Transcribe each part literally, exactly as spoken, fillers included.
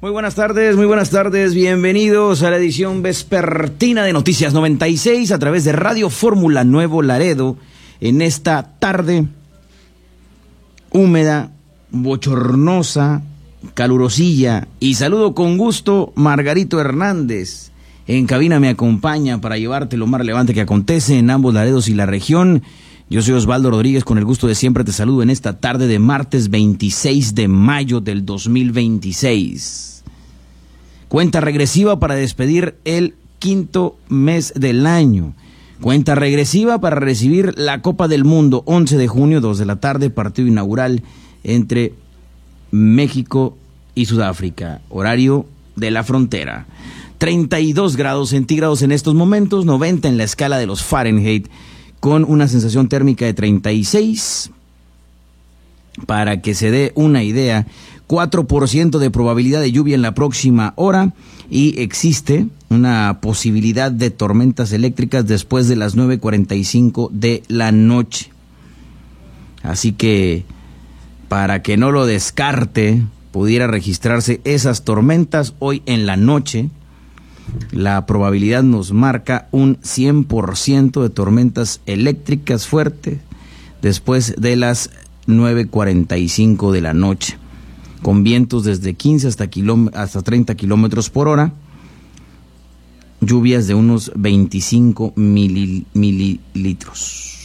Muy buenas tardes, muy buenas tardes, bienvenidos a la edición vespertina de Noticias noventa y seis a través de Radio Fórmula Nuevo Laredo, en esta tarde húmeda, bochornosa, calurosilla, y saludo con gusto Margarito Hernández. En cabina me acompaña para llevarte lo más relevante que acontece en ambos Laredos y la región. Yo soy Osvaldo Rodríguez, con el gusto de siempre te saludo en esta tarde de martes veintiséis de mayo del dos mil veintiséis. Cuenta regresiva para despedir el quinto mes del año. Cuenta regresiva para recibir la Copa del Mundo, once de junio, dos de la tarde, partido inaugural entre México y Sudáfrica, horario de la frontera. treinta y dos grados centígrados en estos momentos, noventa en la escala de los Fahrenheit, con una sensación térmica de treinta y seis. Para que se dé una idea, cuatro por ciento de probabilidad de lluvia en la próxima hora y existe una posibilidad de tormentas eléctricas después de las nueve cuarenta y cinco de la noche. Así que, para que no lo descarte, pudiera registrarse esas tormentas hoy en la noche. La probabilidad nos marca un cien por ciento de tormentas eléctricas fuertes después de las nueve cuarenta y cinco de la noche, con vientos desde quince hasta, kilóm- hasta treinta kilómetros por hora, lluvias de unos veinticinco mil- mililitros.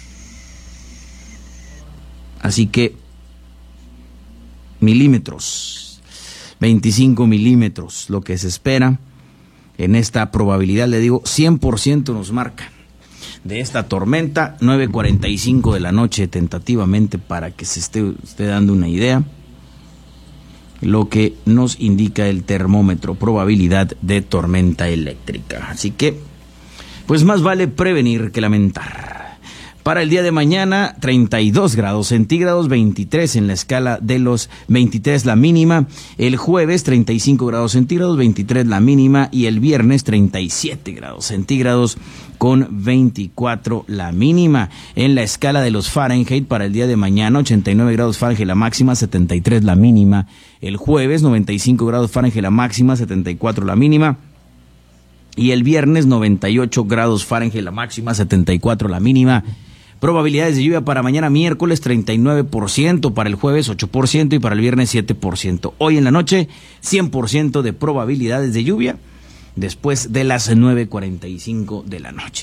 Así que, milímetros, veinticinco milímetros, lo que se espera en esta probabilidad, le digo, cien por ciento nos marca de esta tormenta, nueve cuarenta y cinco de la noche tentativamente, para que se esté, esté dando una idea, lo que nos indica el termómetro, probabilidad de tormenta eléctrica. Así que, pues más vale prevenir que lamentar. Para el día de mañana, treinta y dos grados centígrados, veintitrés en la escala de los veintitrés la mínima. El jueves, treinta y cinco grados centígrados, veintitrés la mínima. Y el viernes, treinta y siete grados centígrados con veinticuatro la mínima. En la escala de los Fahrenheit, para el día de mañana, ochenta y nueve grados Fahrenheit la máxima, setenta y tres la mínima. El jueves, noventa y cinco grados Fahrenheit la máxima, setenta y cuatro la mínima. Y el viernes, noventa y ocho grados Fahrenheit la máxima, setenta y cuatro la mínima. Probabilidades de lluvia para mañana miércoles treinta y nueve por ciento, para el jueves ocho por ciento y para el viernes siete por ciento. Hoy en la noche cien por ciento de probabilidades de lluvia después de las nueve cuarenta y cinco de la noche.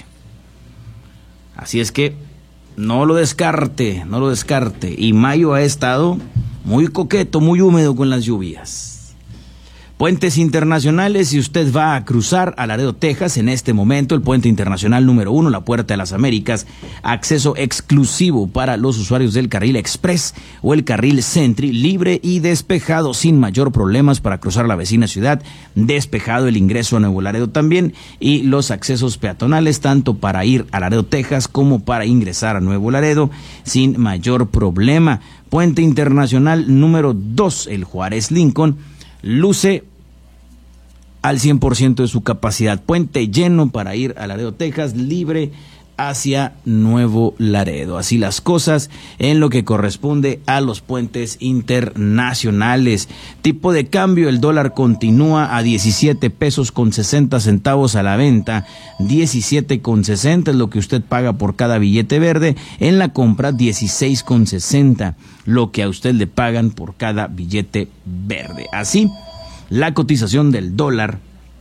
Así es que no lo descarte, no lo descarte. Y mayo ha estado muy coqueto, muy húmedo con las lluvias. Puentes internacionales, si usted va a cruzar a Laredo, Texas, en este momento, el puente internacional número uno, la Puerta de las Américas, acceso exclusivo para los usuarios del carril Express o el carril Sentry, libre y despejado, sin mayor problemas para cruzar la vecina ciudad, despejado el ingreso a Nuevo Laredo también, y los accesos peatonales, tanto para ir a Laredo, Texas, como para ingresar a Nuevo Laredo, sin mayor problema. Puente internacional número dos, el Juárez Lincoln, luce al cien por ciento de su capacidad. Puente lleno para ir a Laredo, Texas, libre hacia Nuevo Laredo. Así las cosas en lo que corresponde a los puentes internacionales. Tipo de cambio, el dólar continúa a diecisiete pesos con sesenta centavos a la venta. diecisiete con sesenta es lo que usted paga por cada billete verde. En la compra, dieciséis con sesenta, lo que a usted le pagan por cada billete verde. Así, la cotización del dólar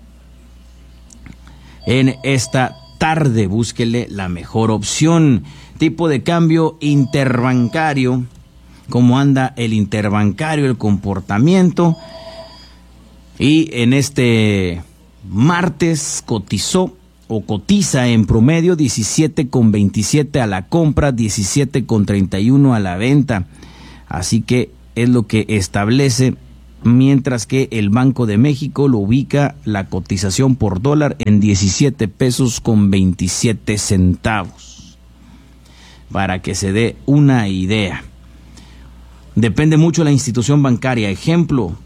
en esta tarde. Búsquele la mejor opción. Tipo de cambio interbancario. ¿Cómo anda el interbancario, el comportamiento? Y en este martes cotizó o cotiza en promedio diecisiete con veintisiete a la compra, diecisiete con treinta y uno a la venta. Así que es lo que establece, mientras que el Banco de México lo ubica la cotización por dólar en diecisiete pesos con veintisiete centavos. Para que se dé una idea. Depende mucho de la institución bancaria. Ejemplo,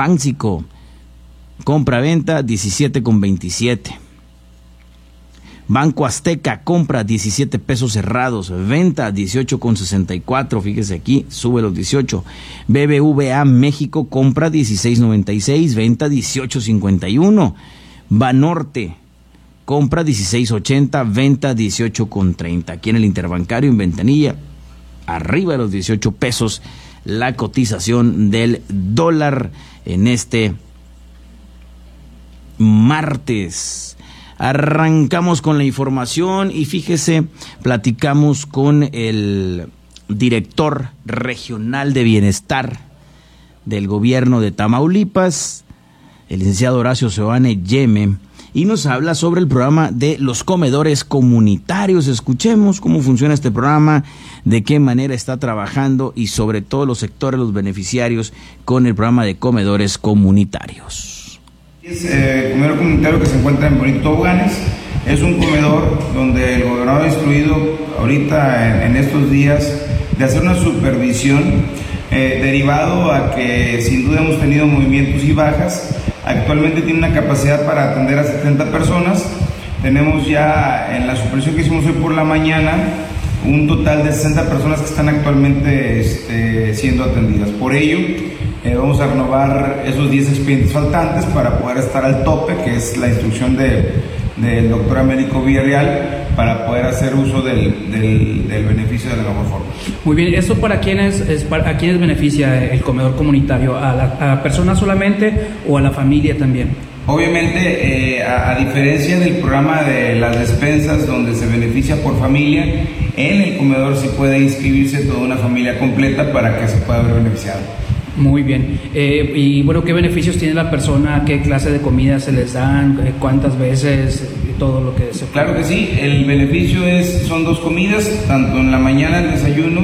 Banxico, compra-venta diecisiete con veintisiete. Banco Azteca compra diecisiete pesos cerrados, venta dieciocho con sesenta y cuatro, fíjese aquí, sube los dieciocho. B B V A México compra dieciséis noventa y seis, venta dieciocho cincuenta y uno. Banorte compra dieciséis ochenta, venta dieciocho con treinta. Aquí en el interbancario en ventanilla, arriba de los dieciocho pesos la cotización del dólar en este martes. Arrancamos con la información y fíjese, platicamos con el director regional de bienestar del gobierno de Tamaulipas, el licenciado Horacio Seoane Yeme, y nos habla sobre el programa de los comedores comunitarios. Escuchemos cómo funciona este programa, de qué manera está trabajando y sobre todo los sectores, los beneficiarios con el programa de comedores comunitarios. Es eh, el comedor comunitario que se encuentra en Bonito Toboganes. Es un comedor donde el gobernador ha instruido ahorita en, en estos días de hacer una supervisión eh, derivado a que sin duda hemos tenido movimientos y bajas. Actualmente tiene una capacidad para atender a setenta personas. Tenemos ya en la supervisión que hicimos hoy por la mañana un total de sesenta personas que están actualmente este, siendo atendidas. Por ello, eh, vamos a renovar esos diez expedientes faltantes para poder estar al tope, que es la instrucción de, del doctor Américo Villarreal, para poder hacer uso del, del, del beneficio de la mejor forma. Muy bien, ¿esto para quiénes, es para, a quiénes beneficia el comedor comunitario? ¿A la, a la persona solamente o a la familia también? Obviamente, eh, a, a diferencia del programa de las despensas, donde se beneficia por familia, en el comedor sí puede inscribirse toda una familia completa para que se pueda ver beneficiado. Muy bien. Eh, y bueno, ¿qué beneficios tiene la persona? ¿Qué clase de comida se les dan? ¿Cuántas veces? Todo lo que se puede. Claro que sí, el beneficio es, son dos comidas, tanto en la mañana el desayuno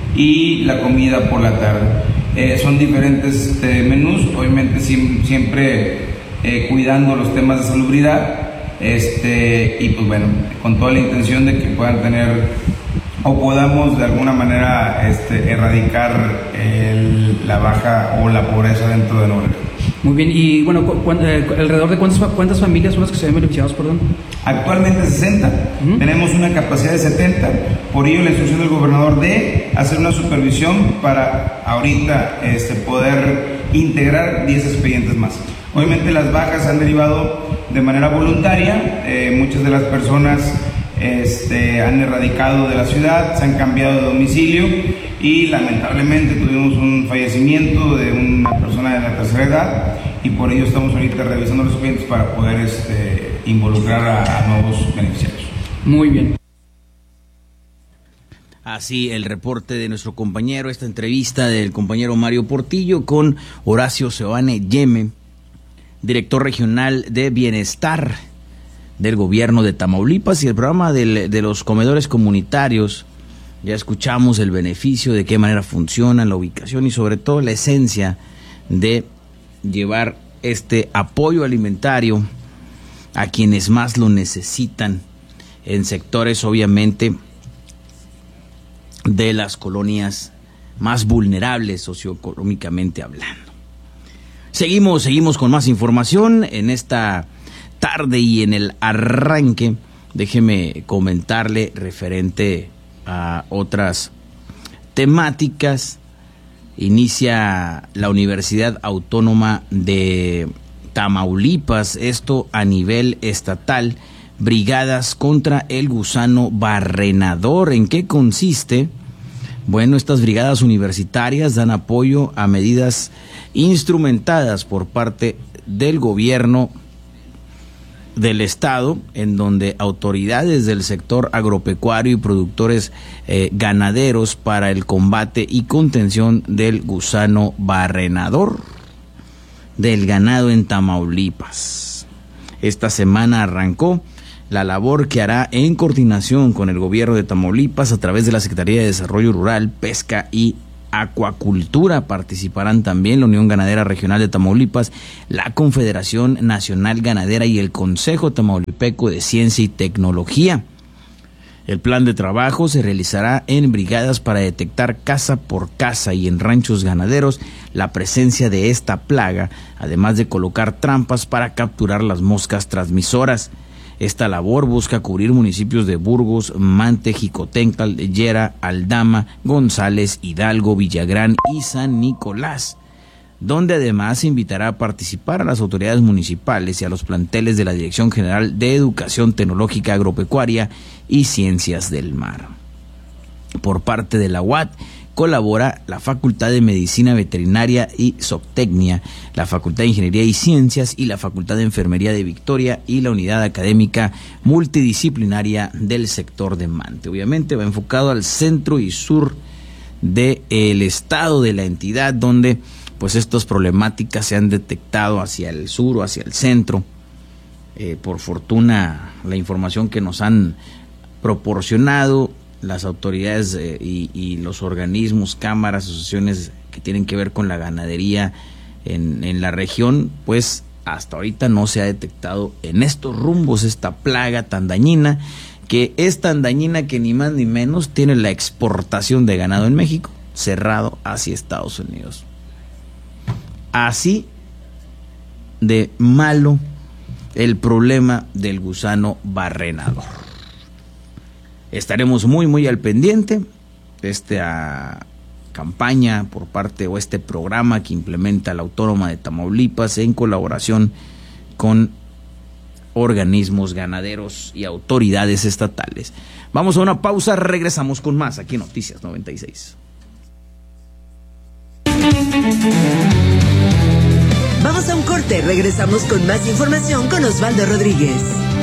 y la comida por la tarde. Eh, son diferentes este, menús, obviamente siempre eh, cuidando los temas de salubridad, este, y pues bueno, con toda la intención de que puedan tener o podamos de alguna manera este, erradicar el, la baja o la pobreza dentro de Nuevo León. Muy bien, y bueno, cu eh, alrededor de cuántas, cuántas familias son las que se ven beneficiadas, perdón. Actualmente sesenta, uh-huh. Tenemos una capacidad de setenta, por ello la instrucción del gobernador de hacer una supervisión para ahorita este, poder integrar diez expedientes más. Obviamente las bajas han derivado de manera voluntaria, eh, muchas de las personas este, han erradicado de la ciudad, se han cambiado de domicilio y lamentablemente tuvimos un fallecimiento de una persona de la tercera edad y por ello estamos ahorita revisando los expedientes para poder este, involucrar a, a nuevos beneficiarios. Muy bien. Así el reporte de nuestro compañero, esta entrevista del compañero Mario Portillo con Horacio Seoane Yeme, director regional de bienestar del gobierno de Tamaulipas, y el programa del, de los comedores comunitarios. Ya escuchamos el beneficio, de qué manera funcionan, la ubicación y sobre todo la esencia de llevar este apoyo alimentario a quienes más lo necesitan en sectores obviamente de las colonias más vulnerables socioeconómicamente hablando. Seguimos, seguimos con más información en esta tarde y en el arranque. Déjeme comentarle referente a otras temáticas. Inicia la Universidad Autónoma de Tamaulipas, esto a nivel estatal, brigadas contra el gusano barrenador. ¿En qué consiste? Bueno, estas brigadas universitarias dan apoyo a medidas instrumentadas por parte del gobierno del estado, en donde autoridades del sector agropecuario y productores eh, ganaderos para el combate y contención del gusano barrenador del ganado en Tamaulipas. Esta semana arrancó la labor que hará en coordinación con el gobierno de Tamaulipas a través de la Secretaría de Desarrollo Rural, Pesca y Acuacultura. Participarán también la Unión Ganadera Regional de Tamaulipas, la Confederación Nacional Ganadera y el Consejo Tamaulipeco de Ciencia y Tecnología. El plan de trabajo se realizará en brigadas para detectar casa por casa y en ranchos ganaderos la presencia de esta plaga, además de colocar trampas para capturar las moscas transmisoras. Esta labor busca cubrir municipios de Burgos, Mante, Jicotencal, Llera, Aldama, González, Hidalgo, Villagrán y San Nicolás, donde además invitará a participar a las autoridades municipales y a los planteles de la Dirección General de Educación Tecnológica Agropecuaria y Ciencias del Mar. Por parte de la U A T, colabora la Facultad de Medicina Veterinaria y Zootecnia, la Facultad de Ingeniería y Ciencias y la Facultad de Enfermería de Victoria y la Unidad Académica Multidisciplinaria del sector de Mante. Obviamente va enfocado al centro y sur del estado de la entidad, donde pues estas problemáticas se han detectado hacia el sur o hacia el centro. Eh, por fortuna, la información que nos han proporcionado las autoridades eh, y, y los organismos, cámaras, asociaciones que tienen que ver con la ganadería en, en la región, pues hasta ahorita no se ha detectado en estos rumbos esta plaga tan dañina, que es tan dañina que ni más ni menos tiene la exportación de ganado en México cerrado hacia Estados Unidos. Así de malo el problema del gusano barrenador. Estaremos muy muy al pendiente de esta campaña por parte o este programa que implementa la Autónoma de Tamaulipas en colaboración con organismos ganaderos y autoridades estatales. Vamos a una pausa, regresamos con más aquí en Noticias noventa y seis. Vamos a un corte, regresamos con más información con Osvaldo Rodríguez.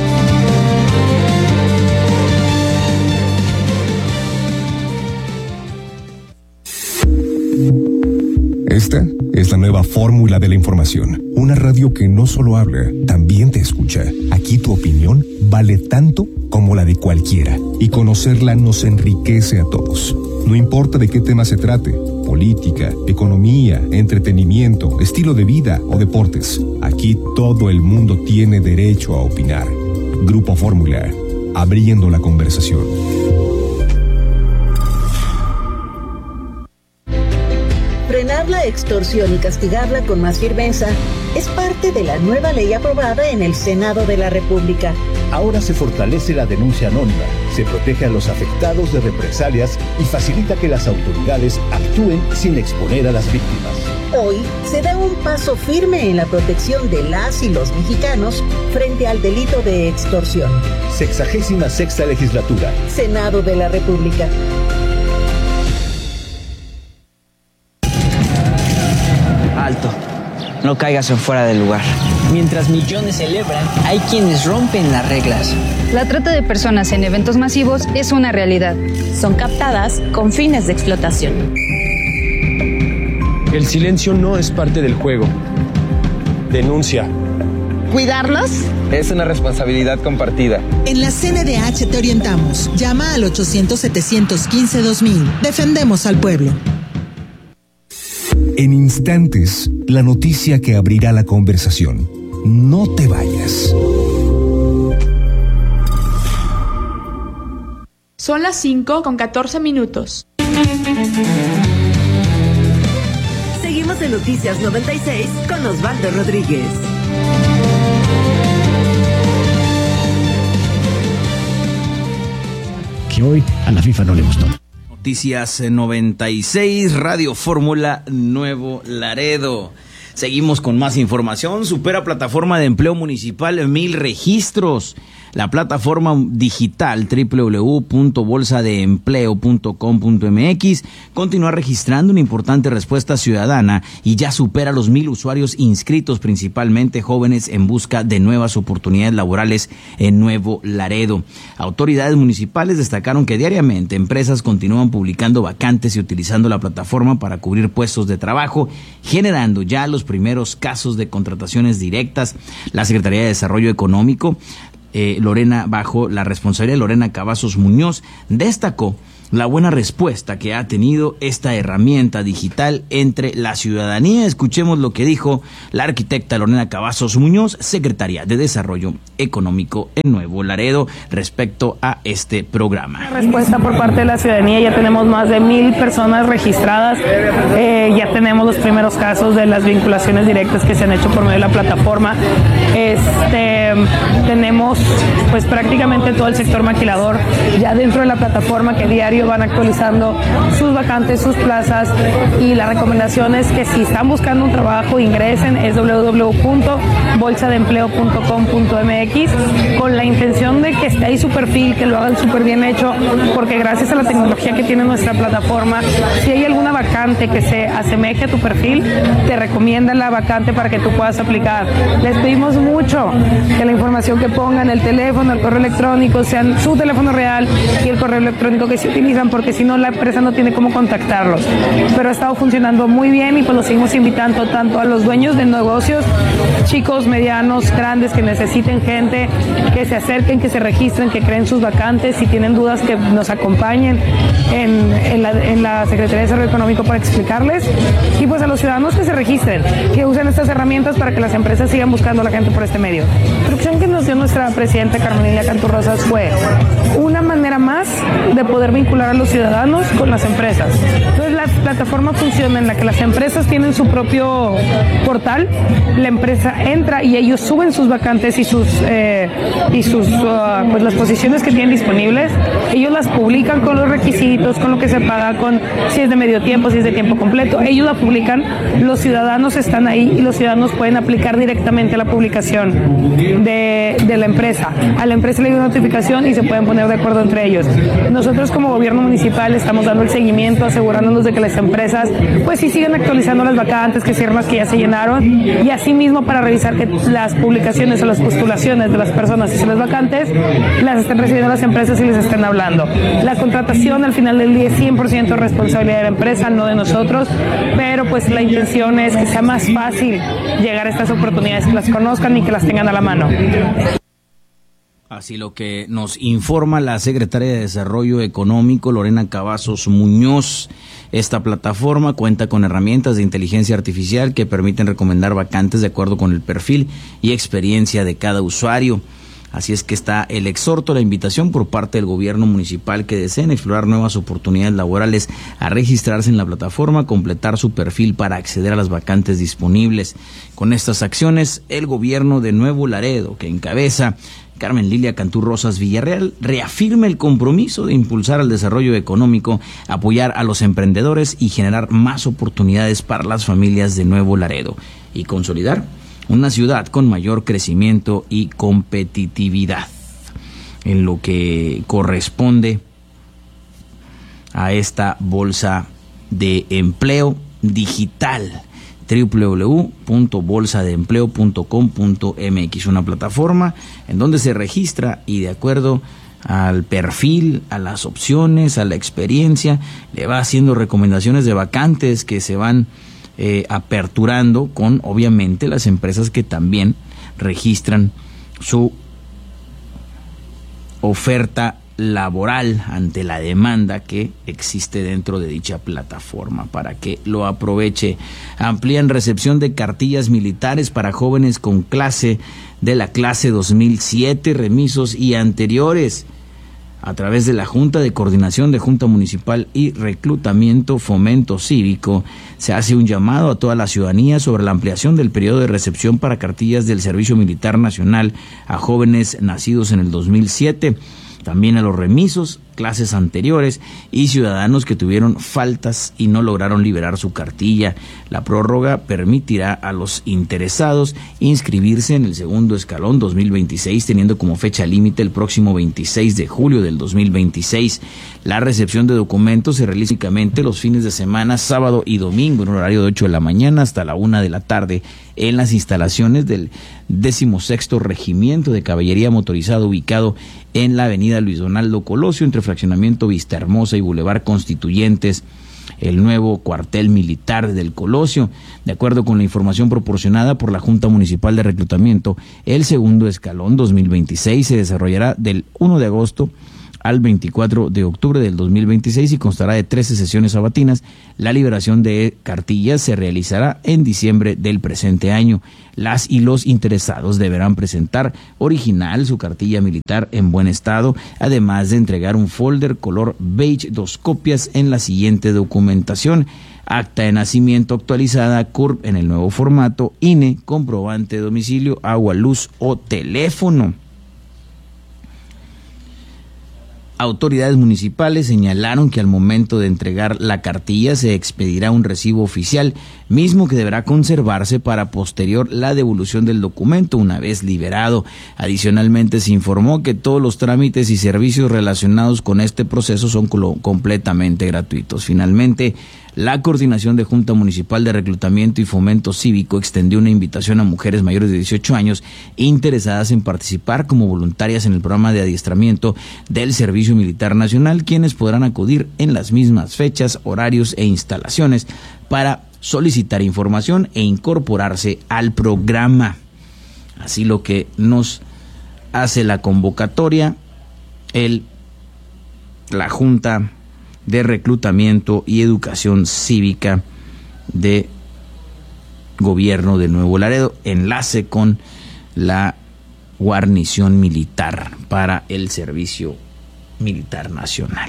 Esta es la nueva fórmula de la información. Una radio que no solo habla, también te escucha. Aquí tu opinión vale tanto como la de cualquiera. Y conocerla nos enriquece a todos. No importa de qué tema se trate. Política, economía, entretenimiento, estilo de vida o deportes. Aquí todo el mundo tiene derecho a opinar. Grupo Fórmula. Abriendo la conversación. Frenar la extorsión y castigarla con más firmeza es parte de la nueva ley aprobada en el Senado de la República. Ahora se fortalece la denuncia anónima, se protege a los afectados de represalias y facilita que las autoridades actúen sin exponer a las víctimas. Hoy se da un paso firme en la protección de las y los mexicanos frente al delito de extorsión. Sexagésima sexta legislatura. Senado de la República. Alto, no caigas en fuera del lugar. Mientras millones celebran, hay quienes rompen las reglas. La trata de personas en eventos masivos es una realidad. Son captadas con fines de explotación. El silencio no es parte del juego. Denuncia. ¿Cuidarlos? Es una responsabilidad compartida. En la C N D H te orientamos. Llama al ochocientos, setecientos quince, dos mil. Defendemos al pueblo. En instantes, la noticia que abrirá la conversación. No te vayas. Son las cinco con catorce minutos. Seguimos en Noticias noventa y seis con Osvaldo Rodríguez. Que hoy a la FIFA no le gustó. Noticias noventa y seis, Radio Fórmula Nuevo Laredo. Seguimos con más información. Supera plataforma de empleo municipal mil registros. La plataforma digital doble u doble u doble u punto bolsa de empleo punto com punto m x continúa registrando una importante respuesta ciudadana y ya supera los mil usuarios inscritos, principalmente jóvenes en busca de nuevas oportunidades laborales en Nuevo Laredo. Autoridades municipales destacaron que diariamente empresas continúan publicando vacantes y utilizando la plataforma para cubrir puestos de trabajo, generando ya los primeros casos de contrataciones directas. La Secretaría de Desarrollo Económico, Eh, Lorena, bajo la responsabilidad de Lorena Cavazos Muñoz, destacó la buena respuesta que ha tenido esta herramienta digital entre la ciudadanía. Escuchemos lo que dijo la arquitecta Lorena Cavazos Muñoz, secretaria de Desarrollo Económico en Nuevo Laredo, respecto a este programa. Respuesta por parte de la ciudadanía, ya tenemos más de mil personas registradas, eh, ya tenemos los primeros casos de las vinculaciones directas que se han hecho por medio de la plataforma. Este, tenemos pues prácticamente todo el sector maquilador ya dentro de la plataforma, que diario van actualizando sus vacantes, sus plazas, y la recomendación es que si están buscando un trabajo ingresen, es doble u doble u doble u punto bolsa de empleo punto com punto eme equis, con la intención de que esté ahí su perfil, que lo hagan súper bien hecho, porque gracias a la tecnología que tiene nuestra plataforma, si hay alguna vacante que se asemeje a tu perfil, te recomiendan la vacante para que tú puedas aplicar. Les pedimos mucho que la información que pongan, el teléfono, el correo electrónico, sean su teléfono real y el correo electrónico que se utilizan, porque si no la empresa no tiene cómo contactarlos. Pero ha estado funcionando muy bien y pues los seguimos invitando tanto a los dueños de negocios, chicos, medianos, grandes, que necesiten gente, que se acerquen, que se registren, que creen sus vacantes. Si tienen dudas, que nos acompañen en, en, la, en la Secretaría de Desarrollo Económico para explicarles, y pues a los ciudadanos que se registren, que usen estas herramientas para que las empresas sigan buscando a la gente por este medio. La instrucción que nos dio nuestra presidenta Carmen Lilia Cantú Rosas fue una manera más de poder vincular a los ciudadanos con las empresas. Entonces la plataforma funciona en la que las empresas tienen su propio portal, la empresa entra y ellos suben sus vacantes y sus eh, y sus uh, pues las posiciones que tienen disponibles, ellos las publican con los requisitos, con lo que se paga, con si es de medio tiempo, si es de tiempo completo, ellos la publican, los ciudadanos están ahí y los ciudadanos pueden aplicar directamente a la publicación de, de la empresa. A la empresa le llega una notificación y se pueden poner de acuerdo entre ellos. Nosotros como gobierno municipal estamos dando el seguimiento, asegurándonos de que las empresas pues sí siguen actualizando las vacantes, que cierran las que ya se llenaron, y asimismo para revisar que las publicaciones o las postulaciones de las personas y las vacantes las estén recibiendo las empresas y les estén hablando. La contratación al final del día es cien por ciento responsabilidad de la empresa, no de nosotros, pero pues la intención es que sea más fácil llegar a estas oportunidades, que las conozcan y que las tengan a la mano. Así lo que nos informa la secretaria de Desarrollo Económico, Lorena Cavazos Muñoz. Esta plataforma cuenta con herramientas de inteligencia artificial que permiten recomendar vacantes de acuerdo con el perfil y experiencia de cada usuario. Así es que está el exhorto, la invitación por parte del gobierno municipal que deseen explorar nuevas oportunidades laborales a registrarse en la plataforma, completar su perfil para acceder a las vacantes disponibles. Con estas acciones, el gobierno de Nuevo Laredo, que encabeza Carmen Lilia Cantú Rosas Villarreal, reafirma el compromiso de impulsar el desarrollo económico, apoyar a los emprendedores y generar más oportunidades para las familias de Nuevo Laredo y consolidar una ciudad con mayor crecimiento y competitividad. En lo que corresponde a esta bolsa de empleo digital, doble u doble u doble u punto bolsa de empleo punto com punto eme equis, una plataforma en donde se registra y de acuerdo al perfil, a las opciones, a la experiencia, le va haciendo recomendaciones de vacantes que se van eh, aperturando con obviamente las empresas que también registran su oferta laboral ante la demanda que existe dentro de dicha plataforma para que lo aproveche. Amplían recepción de cartillas militares para jóvenes con clase de la clase dos mil siete, remisos y anteriores. A través de la Junta de Coordinación de Junta Municipal y Reclutamiento Fomento Cívico, se hace un llamado a toda la ciudadanía sobre la ampliación del periodo de recepción para cartillas del Servicio Militar Nacional a jóvenes nacidos en el dos mil siete, también a los remisos, clases anteriores y ciudadanos que tuvieron faltas y no lograron liberar su cartilla. La prórroga permitirá a los interesados inscribirse en el segundo escalón dos mil veintiséis, teniendo como fecha límite el próximo veintiséis de julio del dos mil veintiséis. La recepción de documentos se realiza únicamente los fines de semana, sábado y domingo, en un horario de ocho de la mañana hasta la una de la tarde, en las instalaciones del decimosexto Regimiento de Caballería Motorizada, ubicado en la avenida Luis Donaldo Colosio, entre Fraccionamiento Vista Hermosa y Boulevard Constituyentes, el nuevo cuartel militar del Colosio. De acuerdo con la información proporcionada por la Junta Municipal de Reclutamiento, el segundo escalón dos mil veintiséis se desarrollará del uno de agosto al veinticuatro de octubre del dos mil veintiséis y constará de trece sesiones sabatinas. La liberación de cartillas se realizará en diciembre del presente año. Las y los interesados deberán presentar original su cartilla militar en buen estado, además de entregar un folder color beige, dos copias en la siguiente documentación: acta de nacimiento actualizada, C U R P en el nuevo formato, I N E, comprobante de domicilio, agua, luz o teléfono. Autoridades municipales señalaron que al momento de entregar la cartilla se expedirá un recibo oficial, mismo que deberá conservarse para posterior la devolución del documento una vez liberado. Adicionalmente se informó que todos los trámites y servicios relacionados con este proceso son completamente gratuitos. Finalmente, la Coordinación de Junta Municipal de Reclutamiento y Fomento Cívico extendió una invitación a mujeres mayores de dieciocho años interesadas en participar como voluntarias en el programa de adiestramiento del Servicio Militar Nacional, quienes podrán acudir en las mismas fechas, horarios e instalaciones para solicitar información e incorporarse al programa. Así lo que nos hace la convocatoria el la Junta de Reclutamiento y Educación Cívica de Gobierno de Nuevo Laredo, enlace con la guarnición militar para el Servicio Militar Nacional.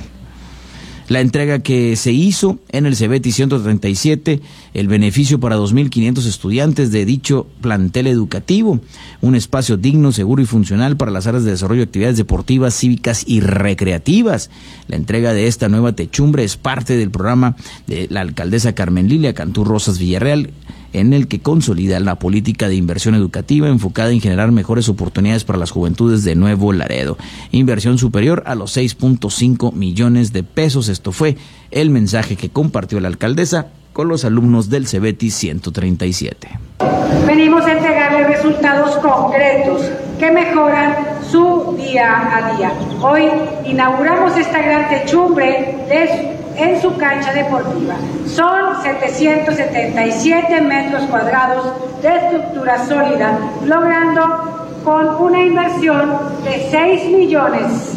La entrega que se hizo en el CEBETI ciento treinta y siete, el beneficio para dos mil quinientos estudiantes de dicho plantel educativo, un espacio digno, seguro y funcional para las áreas de desarrollo de actividades deportivas, cívicas y recreativas. La entrega de esta nueva techumbre es parte del programa de la alcaldesa Carmen Lilia Cantú Rosas Villarreal, en el que consolida la política de inversión educativa enfocada en generar mejores oportunidades para las juventudes de Nuevo Laredo. Inversión superior a los seis punto cinco millones de pesos. Esto fue el mensaje que compartió la alcaldesa con los alumnos del CEBETI ciento treinta y siete. Venimos a entregarles resultados concretos que mejoran su día a día. Hoy inauguramos esta gran techumbre de en su cancha deportiva. Son setecientos setenta y siete metros cuadrados de estructura sólida, logrando con una inversión de seis millones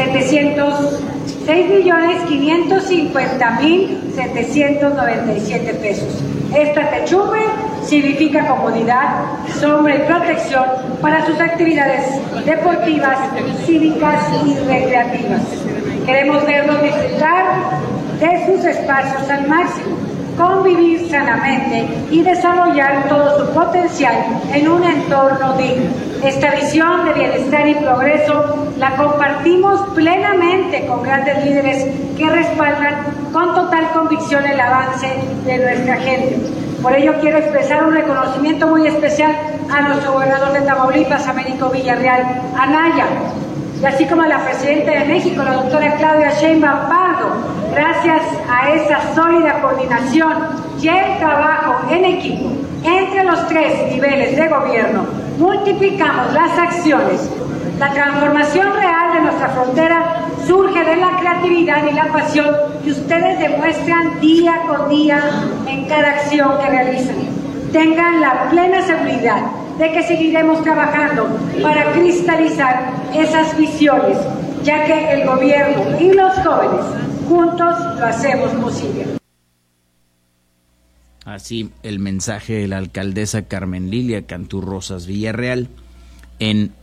quinientos cincuenta mil setecientos noventa y siete pesos. Esta techumbre significa comodidad, sombra y protección para sus actividades deportivas, cívicas y recreativas. Queremos verlos disfrutar de sus espacios al máximo, convivir sanamente y desarrollar todo su potencial en un entorno digno. Esta visión de bienestar y progreso la compartimos plenamente con grandes líderes que respaldan con total convicción el avance de nuestra gente. Por ello quiero expresar un reconocimiento muy especial a nuestro gobernador de Tamaulipas, Américo Villarreal Anaya, y así como a la presidenta de México, la doctora Claudia Sheinbaum Pardo. Gracias a esa sólida coordinación y el trabajo en equipo entre los tres niveles de gobierno, multiplicamos las acciones. La transformación real de nuestra frontera surge de la creatividad y la pasión que ustedes demuestran día con día en cada acción que realizan. Tengan la plena seguridad de que seguiremos trabajando para cristalizar esas visiones, ya que el gobierno y los jóvenes juntos lo hacemos posible. Así el mensaje de la alcaldesa Carmen Lilia Cantú Rosas Villarreal en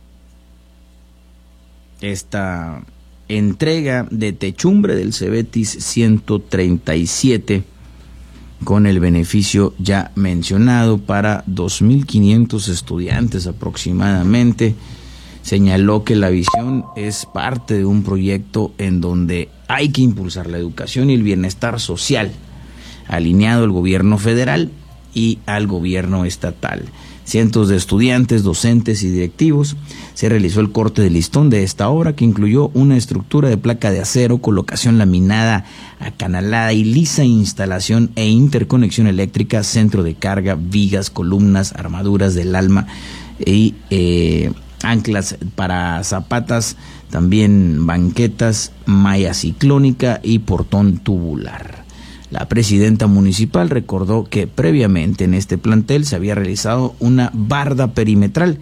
esta entrega de techumbre del CEBETIS ciento treinta y siete, con el beneficio ya mencionado para dos mil quinientos estudiantes aproximadamente. Señaló que la visión es parte de un proyecto en donde hay que impulsar la educación y el bienestar social, alineado al gobierno federal y al gobierno estatal. Cientos de estudiantes, docentes y directivos. Se realizó el corte de listón de esta obra, que incluyó una estructura de placa de acero, colocación laminada, acanalada y lisa, instalación e interconexión eléctrica, centro de carga, vigas, columnas, armaduras del alma y eh, anclas para zapatas, también banquetas, malla ciclónica y portón tubular. La presidenta municipal recordó que previamente en este plantel se había realizado una barda perimetral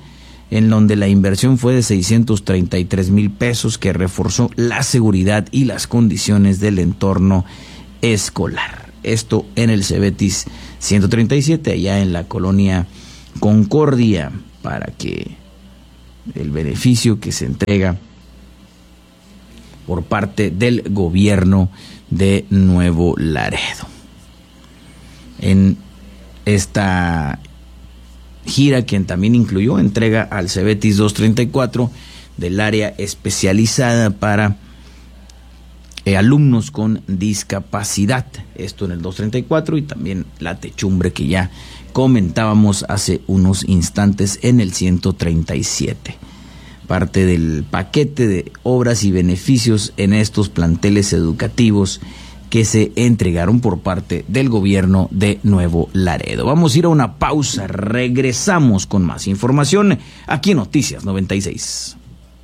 en donde la inversión fue de seiscientos treinta y tres mil pesos, que reforzó la seguridad y las condiciones del entorno escolar. Esto en el Cebetis ciento treinta y siete, allá en la colonia Concordia, para que el beneficio que se entrega por parte del gobierno de Nuevo Laredo. En esta gira, quien también incluyó entrega al Cebetis doscientos treinta y cuatro del área especializada para eh, alumnos con discapacidad, esto en el doscientos treinta y cuatro, y también la techumbre que ya comentábamos hace unos instantes en el ciento treinta y siete. Parte del paquete de obras y beneficios en estos planteles educativos que se entregaron por parte del gobierno de Nuevo Laredo. Vamos a ir a una pausa, regresamos con más información aquí en Noticias noventa y seis.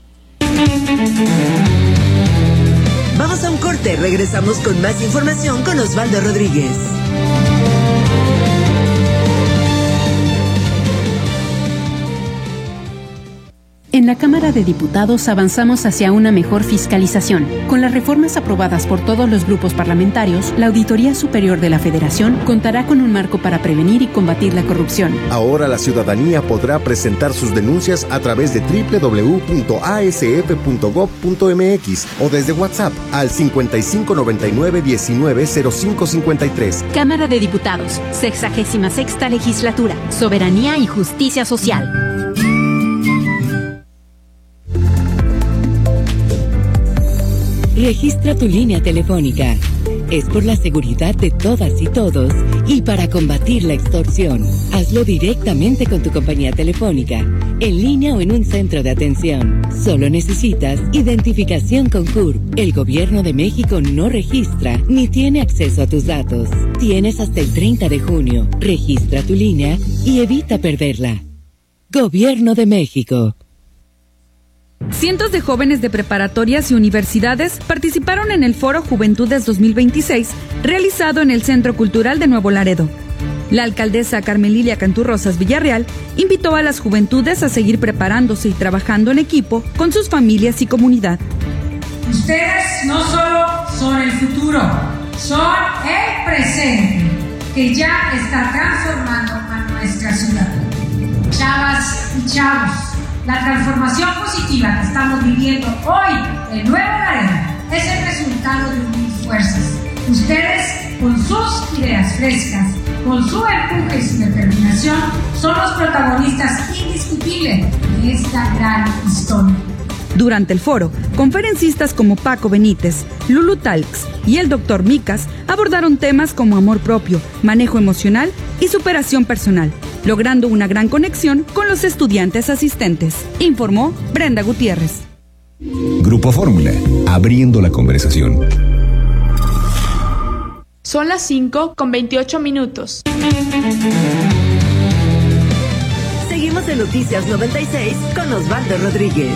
Vamos a un corte, regresamos con más información con Osvaldo Rodríguez. En la Cámara de Diputados avanzamos hacia una mejor fiscalización. Con las reformas aprobadas por todos los grupos parlamentarios, la Auditoría Superior de la Federación contará con un marco para prevenir y combatir la corrupción. Ahora la ciudadanía podrá presentar sus denuncias a través de doble u doble u doble u punto a s f punto gob punto m x o desde WhatsApp al cincuenta y cinco noventa y nueve diecinueve cero cinco cincuenta y tres. Cámara de Diputados, sexagésima sexta Legislatura, Soberanía y Justicia Social. Registra tu línea telefónica. Es por la seguridad de todas y todos y para combatir la extorsión. Hazlo directamente con tu compañía telefónica, en línea o en un centro de atención. Solo necesitas identificación con C U R P. El Gobierno de México no registra ni tiene acceso a tus datos. Tienes hasta el treinta de junio. Registra tu línea y evita perderla. Gobierno de México. Cientos de jóvenes de preparatorias y universidades participaron en el Foro Juventudes dos mil veintiséis, realizado en el Centro Cultural de Nuevo Laredo. La alcaldesa Carmen Lilia Cantú Rosas Villarreal invitó a las juventudes a seguir preparándose y trabajando en equipo con sus familias y comunidad. Ustedes no solo son el futuro, son el presente, que ya está transformando a nuestra ciudad. Chavas y chavos, la transformación positiva que estamos viviendo hoy en Nuevo Laredo es el resultado de unir fuerzas. Ustedes, con sus ideas frescas, con su empuje y su determinación, son los protagonistas indiscutibles de esta gran historia. Durante el foro, conferencistas como Paco Benítez, Lulu Talks y el doctor Micas abordaron temas como amor propio, manejo emocional y superación personal, logrando una gran conexión con los estudiantes asistentes, informó Brenda Gutiérrez. Grupo Fórmula, abriendo la conversación. Son las cinco con veintiocho minutos. Seguimos en Noticias noventa y seis con Osvaldo Rodríguez.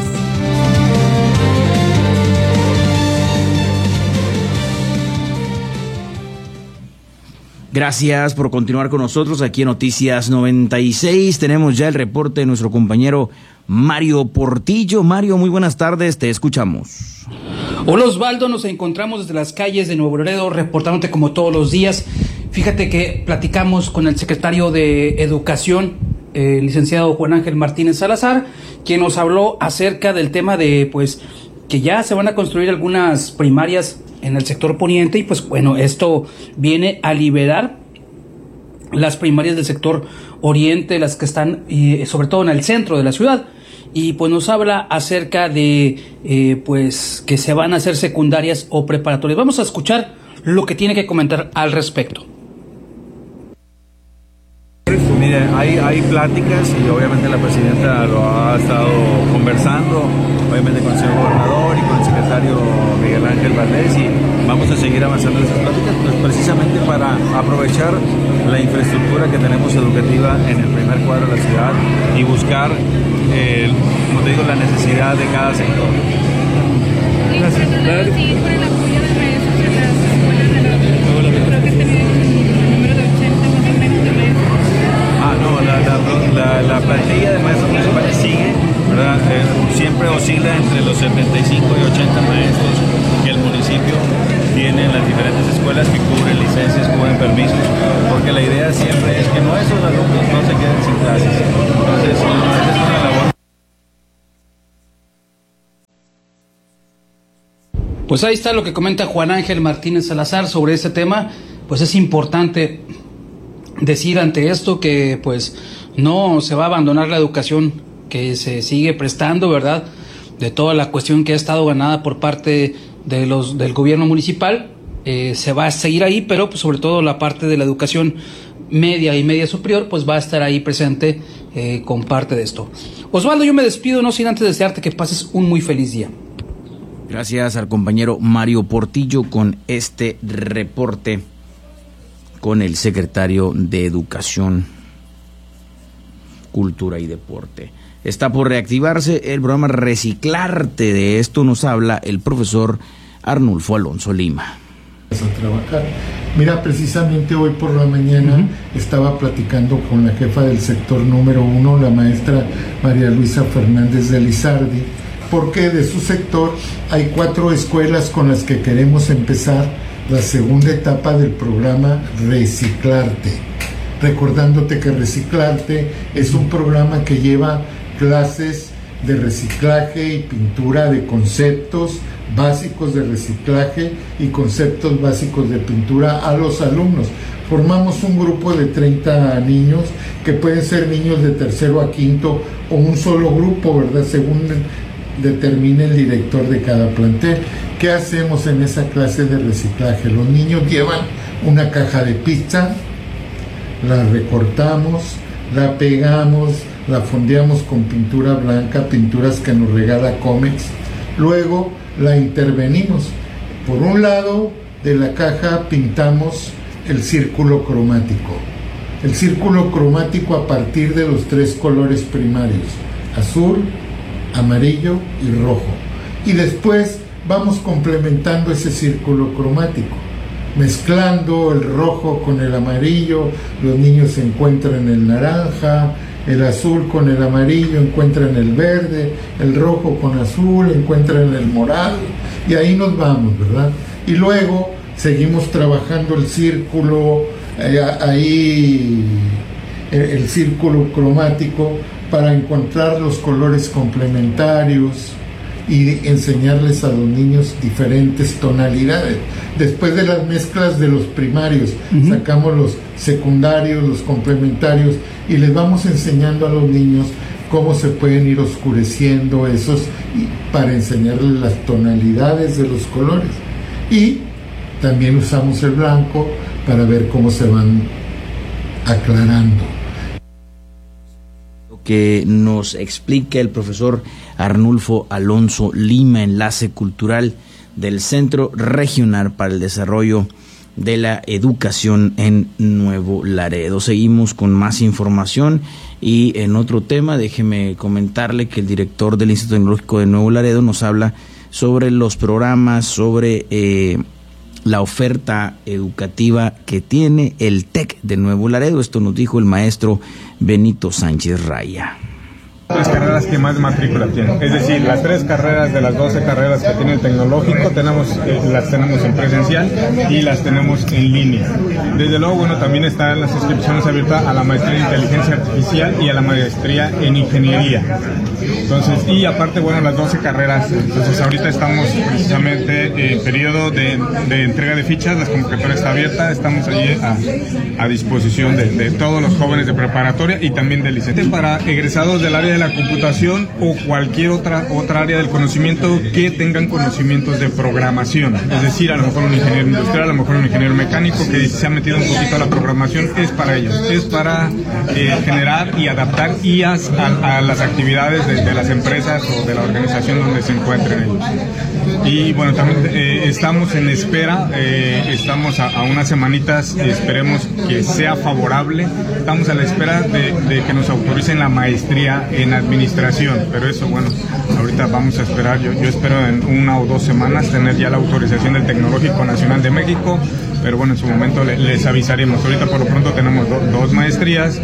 Gracias por continuar con nosotros aquí en Noticias noventa y seis. Tenemos ya el reporte de nuestro compañero Mario Portillo. Mario, muy buenas tardes, te escuchamos. Hola Osvaldo, nos encontramos desde las calles de Nuevo Laredo reportándote como todos los días. Fíjate que platicamos con el secretario de Educación, el licenciado Juan Ángel Martínez Salazar, quien nos habló acerca del tema de pues que ya se van a construir algunas primarias en el sector poniente y pues bueno, esto viene a liberar las primarias del sector oriente, las que están eh, sobre todo en el centro de la ciudad, y pues nos habla acerca de eh, pues que se van a hacer secundarias o preparatorias. Vamos a escuchar lo que tiene que comentar al respecto. Mire, hay, hay pláticas y obviamente la presidenta lo ha estado conversando, obviamente con el señor gobernador y con el secretario Miguel Ángel Valdés, y vamos a seguir avanzando en esas pláticas, pues precisamente para aprovechar la infraestructura que tenemos educativa en el primer cuadro de la ciudad y buscar, eh, como te digo, la necesidad de cada sector. Gracias. Sí, por el apoyo de redes sociales, creo que tenemos un número de ochenta más o menos de redes. Ah, no, la, la, la, la plantilla de maestros municipales sigue oscila entre los setenta y cinco y ochenta maestros que el municipio tiene en las diferentes escuelas que cubren licencias, cubren permisos, porque la idea siempre es que nuestros alumnos no se queden sin clases. Entonces, esa es una labor. Pues ahí está lo que comenta Juan Ángel Martínez Salazar sobre este tema. Pues es importante decir ante esto que pues no se va a abandonar la educación que se sigue prestando, ¿verdad? De toda la cuestión que ha estado ganada por parte de los del gobierno municipal, eh, se va a seguir ahí, pero pues sobre todo la parte de la educación media y media superior pues va a estar ahí presente eh, con parte de esto. Osvaldo, yo me despido, no sin antes desearte que pases un muy feliz día. Gracias al compañero Mario Portillo con este reporte con el secretario de Educación, Cultura y Deporte. Está por reactivarse el programa Reciclarte. De esto nos habla el profesor Arnulfo Alonso Lima. A trabajar. Mira, precisamente hoy por la mañana uh-huh. estaba platicando con la jefa del sector número uno, la maestra María Luisa Fernández de Lizardi, porque de su sector hay cuatro escuelas con las que queremos empezar la segunda etapa del programa Reciclarte. Recordándote que Reciclarte es un programa que lleva clases de reciclaje y pintura de conceptos básicos de reciclaje y conceptos básicos de pintura a los alumnos. Formamos un grupo de treinta niños que pueden ser niños de tercero a quinto o un solo grupo, ¿verdad? Según determine el director de cada plantel. ¿Qué hacemos en esa clase de reciclaje? Los niños llevan una caja de pizza, la recortamos, la pegamos, la fondeamos con pintura blanca, pinturas que nos regala Comex, luego la intervenimos. Por un lado de la caja pintamos el círculo cromático. El círculo cromático a partir de los tres colores primarios, azul, amarillo y rojo. Y después vamos complementando ese círculo cromático, mezclando el rojo con el amarillo. Los niños encuentran el naranja, el azul con el amarillo encuentran el verde, el rojo con azul encuentran el morado, y ahí nos vamos, ¿verdad? Y luego seguimos trabajando el círculo, eh, ahí el, el círculo cromático para encontrar los colores complementarios y enseñarles a los niños diferentes tonalidades. Después de las mezclas de los primarios, uh-huh. sacamos los secundarios, los complementarios, y les vamos enseñando a los niños cómo se pueden ir oscureciendo esos y para enseñarles las tonalidades de los colores. Y también usamos el blanco para ver cómo se van aclarando. Que nos explique el profesor Arnulfo Alonso Lima, enlace cultural del Centro Regional para el Desarrollo de la Educación en Nuevo Laredo. Seguimos con más información y en otro tema, déjeme comentarle que el director del Instituto Tecnológico de Nuevo Laredo nos habla sobre los programas, sobre eh, la oferta educativa que tiene el TEC de Nuevo Laredo. Esto nos dijo el maestro Benito Sánchez Raya. Las carreras que más matrícula tienen, es decir, las tres carreras de las doce carreras que tiene el tecnológico tenemos, eh, las tenemos en presencial y las tenemos en línea. Desde luego, bueno, también están las inscripciones abiertas a la maestría en inteligencia artificial y a la maestría en ingeniería. Entonces, y aparte, bueno, las doce carreras, entonces ahorita estamos precisamente en periodo de, de entrega de fichas, las convocatorias está abierta, estamos allí a, a disposición de, de todos los jóvenes de preparatoria y también de licenciatura. Para egresados del área de la computación o cualquier otra otra área del conocimiento que tengan conocimientos de programación, es decir, a lo mejor un ingeniero industrial, a lo mejor un ingeniero mecánico que se ha metido un poquito a la programación, es para ellos, es para eh, generar y adaptar I As a, a las actividades de, de las empresas o de la organización donde se encuentren ellos. Y bueno, también eh, estamos en espera, eh, estamos a, a unas semanitas, eh, esperemos que sea favorable, estamos a la espera de, de que nos autoricen la maestría en administración, pero eso, bueno, ahorita vamos a esperar, yo, yo espero en una o dos semanas tener ya la autorización del Tecnológico Nacional de México pero bueno, en su momento le, les avisaremos. Ahorita por lo pronto tenemos do, dos maestrías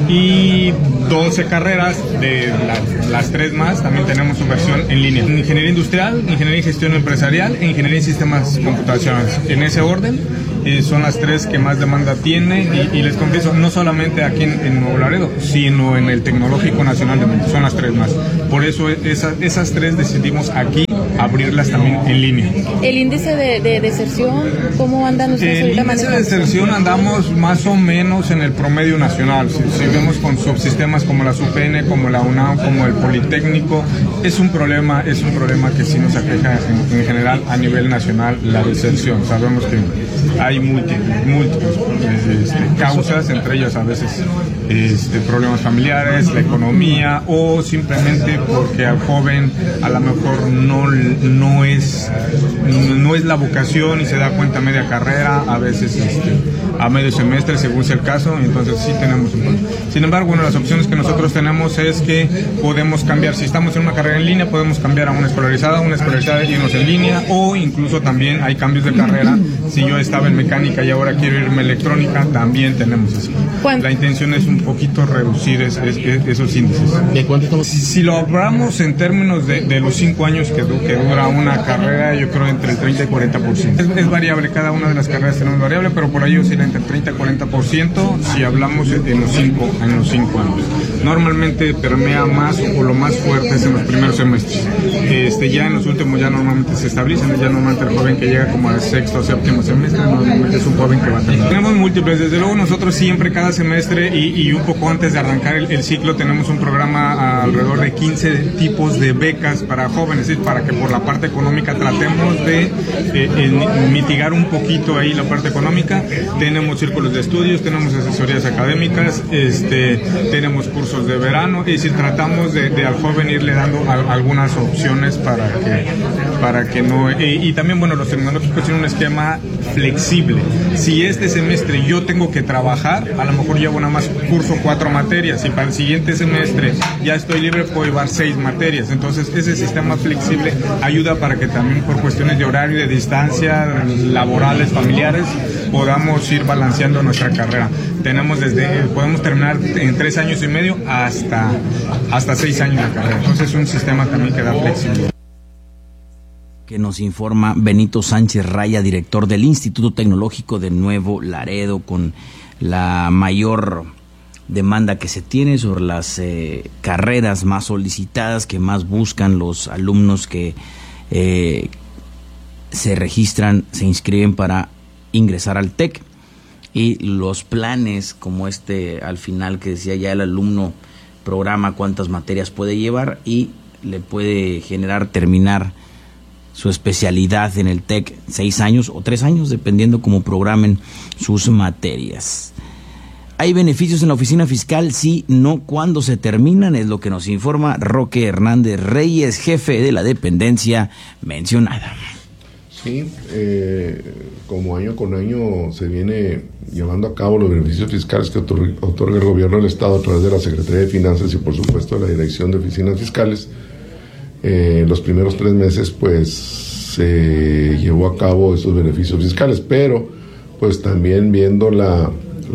y doce carreras, de la, las tres más, también tenemos su versión en línea. Ingeniería industrial, ingeniería en gestión empresarial e ingeniería en sistemas computacionales. En ese orden, eh, son las tres que más demanda tiene y, y les confieso, no solamente aquí en, en Nuevo Laredo, sino en el Tecnológico Nacional de México, son las tres más. Por eso esa, esas tres decidimos aquí abrirlas también en línea. ¿El índice de, de deserción, cómo andan ustedes ahorita manejando? El índice de deserción andamos más o menos en el promedio nacional. Si, si vemos con subsistemas como la U P N, como la UNAM, como el Politécnico, es un problema, es un problema que sí nos aqueja en, en general a nivel nacional, la deserción. Sabemos que hay múltiples, múltiples este, causas, entre ellas a veces este, problemas familiares, la economía, o simplemente porque al joven a lo mejor no, no es no es la vocación y se da cuenta a media carrera, a veces este, a medio semestre, según sea el caso. Entonces sí tenemos un problema. Sin embargo, una de las opciones que nosotros tenemos es que podemos cambiar, si estamos en una carrera en línea, podemos cambiar a una escolarizada, una escolarizada y irnos en línea, o incluso también hay cambios de carrera. Si yo estaba en mecánica y ahora quiero irme a electrónica, también tenemos eso. La intención es un poquito reducir es, es, es, esos índices. ¿De cuánto estamos? Si, si lo hablamos en términos de, de los cinco años que, que dura una carrera, yo creo entre el treinta y cuarenta por ciento. Es, es variable, cada una de las carreras tenemos variable, pero por ahí oscila entre el treinta y cuarenta por ciento si hablamos en los cinco, en los cinco años. Normalmente permea más o lo más fuerte es en los primeros semestres. Este, ya en los últimos ya normalmente se establecen, ya normalmente el joven que llega como al sexto o séptimo semestre, normalmente es un joven que va a tener. Tenemos múltiples, desde luego nosotros siempre cada semestre y, y un poco antes de arrancar el, el ciclo tenemos un programa alrededor de quince tipos de becas para jóvenes, ¿sí? Para que por la parte económica tratemos de eh, eh, mitigar un poquito ahí la parte económica. Tenemos círculos de estudios, tenemos asesorías académicas, este, tenemos cursos de verano, es decir, tratamos de, de al joven irle dando a, algunas opciones para que, para que no... Y, y también, bueno, los tecnológicos tienen un esquema flexible. Si este semestre yo tengo que trabajar, a lo mejor llevo nada más curso cuatro materias y para el siguiente semestre ya estoy libre, puedo llevar seis materias. Entonces, ese sistema flexible ayuda para que también por cuestiones de horario, de distancia, laborales, familiares, podamos ir balanceando nuestra carrera. Tenemos desde, podemos terminar en tres años y medio hasta, hasta seis años de carrera. Entonces, es un sistema también que da flexibilidad. Que nos informa Benito Sánchez Raya, director del Instituto Tecnológico de Nuevo Laredo, con la mayor demanda que se tiene sobre las eh, carreras más solicitadas, que más buscan los alumnos que eh, se registran, se inscriben para ingresar al TEC, y los planes como este al final que decía ya el alumno programa cuántas materias puede llevar y le puede generar terminar su especialidad en el TEC seis años o tres años, dependiendo cómo programen sus materias. ¿Hay beneficios en la oficina fiscal? Sí, no, ¿cuándo se terminan? Es lo que nos informa Roque Hernández Reyes, jefe de la dependencia mencionada. Sí, eh, como año con año se viene llevando a cabo los beneficios fiscales que otorga, otorga el gobierno del Estado a través de la Secretaría de Finanzas y por supuesto la Dirección de Oficinas Fiscales. Eh, los primeros tres meses pues se llevó a cabo esos beneficios fiscales, pero pues también viendo la,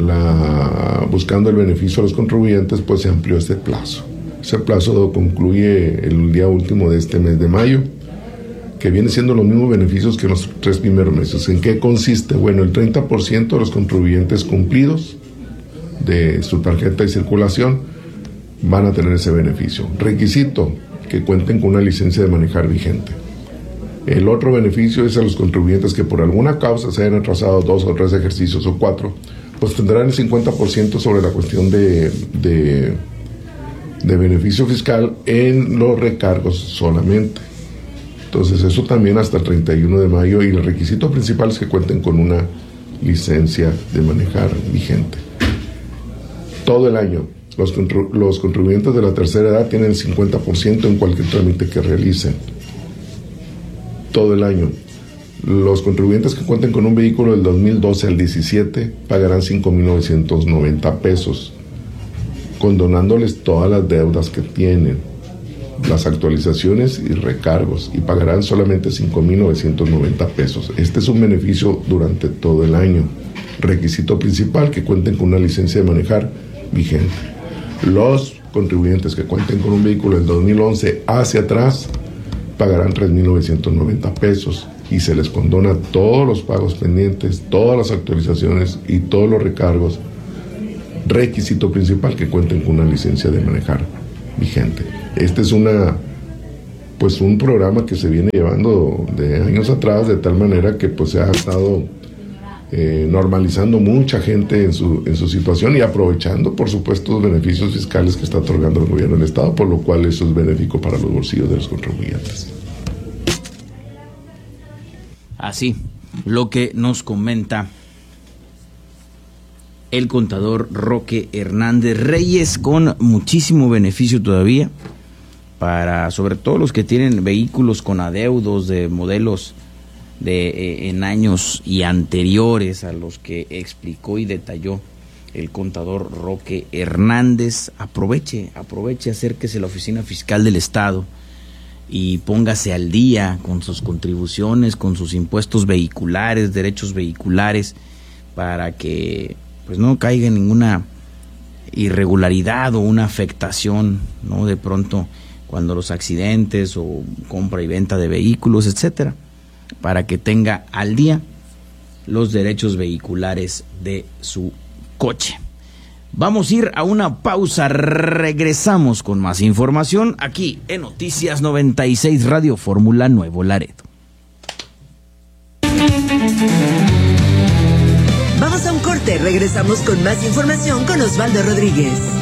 la buscando el beneficio a los contribuyentes, pues se amplió ese plazo. Ese plazo concluye el día último de este mes de mayo, que viene siendo los mismos beneficios que los tres primeros meses. ¿En qué consiste? Bueno, el treinta por ciento de los contribuyentes cumplidos de su tarjeta de circulación van a tener ese beneficio. Requisito: que cuenten con una licencia de manejar vigente. El otro beneficio es a los contribuyentes que por alguna causa se hayan atrasado dos o tres ejercicios o cuatro, pues tendrán el cincuenta por ciento sobre la cuestión de, de, de beneficio fiscal en los recargos solamente. Entonces eso también hasta el treinta y uno de mayo, y el requisito principal es que cuenten con una licencia de manejar vigente. Todo el año. Los, contru- los contribuyentes de la tercera edad tienen el cincuenta por ciento en cualquier trámite que realicen. Todo el año. Los contribuyentes que cuenten con un vehículo del dos mil doce al diecisiete pagarán cinco mil novecientos noventa pesos, condonándoles todas las deudas que tienen. las actualizaciones y recargos y pagarán solamente cinco mil novecientos noventa pesos. Este es un beneficio durante todo el año. Requisito principal, que cuenten con una licencia de manejar vigente. Los contribuyentes que cuenten con un vehículo del dos mil once hacia atrás pagarán tres mil novecientos noventa pesos y se les condona todos los pagos pendientes, todas las actualizaciones y todos los recargos. Requisito principal, que cuenten con una licencia de manejar vigente. Este es una pues un programa que se viene llevando de años atrás, de tal manera que pues se ha estado eh, normalizando mucha gente en su, en su situación y aprovechando, por supuesto, los beneficios fiscales que está otorgando el gobierno del Estado, por lo cual eso es benéfico para los bolsillos de los contribuyentes. Así, lo que nos comenta el contador Roque Hernández Reyes, con muchísimo beneficio todavía para sobre todo los que tienen vehículos con adeudos de modelos de eh, en años y anteriores a los que explicó y detalló el contador Roque Hernández. Aproveche, aproveche, acérquese a la Oficina Fiscal del Estado y póngase al día con sus contribuciones, con sus impuestos vehiculares, derechos vehiculares, para que pues no caiga en ninguna irregularidad o una afectación, ¿no? De pronto cuando los accidentes o compra y venta de vehículos, etcétera, para que tenga al día los derechos vehiculares de su coche. Vamos a ir a una pausa, regresamos con más información aquí en Noticias noventa y seis Radio Fórmula Nuevo Laredo. Vamos a un corte, regresamos con más información con Osvaldo Rodríguez.